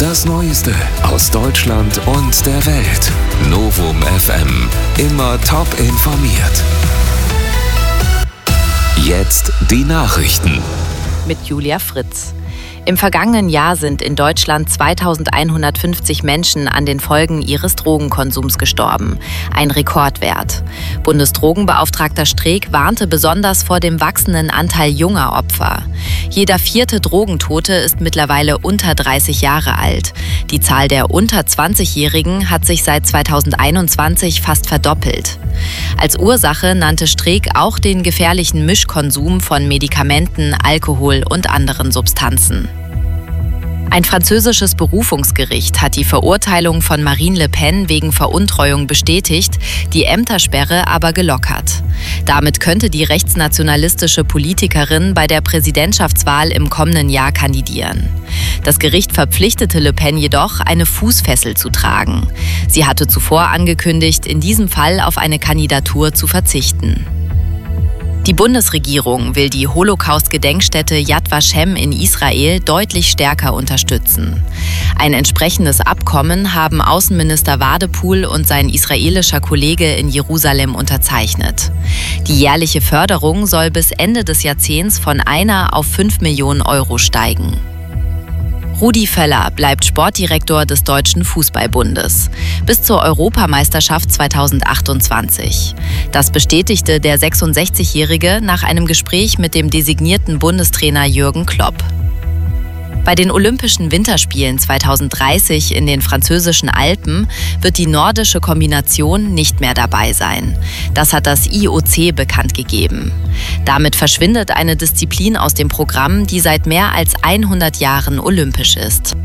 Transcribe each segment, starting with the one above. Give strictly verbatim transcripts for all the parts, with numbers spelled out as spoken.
Das Neueste aus Deutschland und der Welt. Novum F M. Immer top informiert. Jetzt die Nachrichten. Mit Julia Fritz. Im vergangenen Jahr sind in Deutschland zweitausendeinhundertfünfzig Menschen an den Folgen ihres Drogenkonsums gestorben. Ein Rekordwert. Bundesdrogenbeauftragter Streeck warnte besonders vor dem wachsenden Anteil junger Opfer. Jeder vierte Drogentote ist mittlerweile unter dreißig Jahre alt. Die Zahl der unter zwanzigjährigen hat sich seit zweitausendeinundzwanzig fast verdoppelt. Als Ursache nannte Streeck auch den gefährlichen Mischkonsum von Medikamenten, Alkohol und anderen Substanzen. Ein französisches Berufungsgericht hat die Verurteilung von Marine Le Pen wegen Veruntreuung bestätigt, die Ämtersperre aber gelockert. Damit könnte die rechtsnationalistische Politikerin bei der Präsidentschaftswahl im kommenden Jahr kandidieren. Das Gericht verpflichtete Le Pen jedoch, eine Fußfessel zu tragen. Sie hatte zuvor angekündigt, in diesem Fall auf eine Kandidatur zu verzichten. Die Bundesregierung will die Holocaust-Gedenkstätte Yad Vashem in Israel deutlich stärker unterstützen. Ein entsprechendes Abkommen haben Außenminister Wadepool und sein israelischer Kollege in Jerusalem unterzeichnet. Die jährliche Förderung soll bis Ende des Jahrzehnts von einer auf fünf Millionen Euro steigen. Rudi Völler bleibt Sportdirektor des Deutschen Fußballbundes bis zur Europameisterschaft zweitausendachtundzwanzig. Das bestätigte der sechsundsechzigjährige nach einem Gespräch mit dem designierten Bundestrainer Jürgen Klopp. Bei den Olympischen Winterspielen zweitausenddreißig in den französischen Alpen wird die nordische Kombination nicht mehr dabei sein. Das hat das I O C bekannt gegeben. Damit verschwindet eine Disziplin aus dem Programm, die seit mehr als hundert Jahren olympisch ist.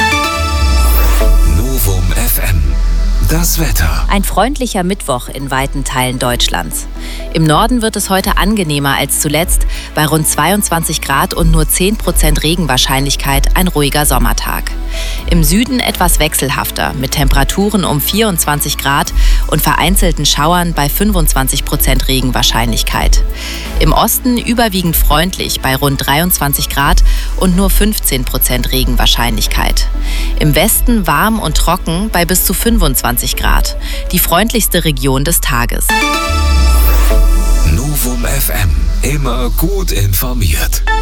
Novum F M. Das Wetter. Ein freundlicher Mittwoch in weiten Teilen Deutschlands. Im Norden wird es heute angenehmer als zuletzt, bei rund zweiundzwanzig Grad und nur zehn Prozent Regenwahrscheinlichkeit ein ruhiger Sommertag. Im Süden etwas wechselhafter, mit Temperaturen um vierundzwanzig Grad und vereinzelten Schauern bei fünfundzwanzig Prozent Regenwahrscheinlichkeit. Im Osten überwiegend freundlich bei rund dreiundzwanzig Grad und nur fünfzehn Prozent Regenwahrscheinlichkeit. Im Westen warm und trocken bei bis zu fünfundzwanzig Grad, die freundlichste Region des Tages. Novum F M. Immer gut informiert.